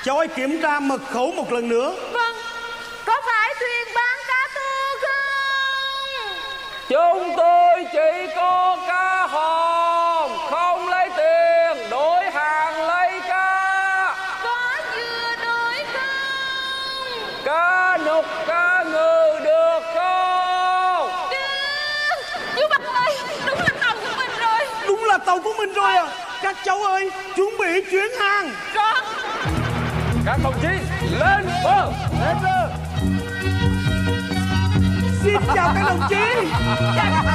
Cháu hãy kiểm tra mật khẩu một lần nữa. Vâng. Có phải thuyền bán cá tư không? Chúng tôi chỉ có cá hòm, không lấy tiền, đổi hàng lấy cá. Có dừa đổi không? Cá nục, cá ngừ được không? Chú Ba ơi, đúng là tàu của mình rồi. Đúng là tàu của mình rồi à. Các cháu ơi, chuẩn bị chuyển hàng. Rõ. Các đồng chí lên bờ. Xin chào các đồng chí.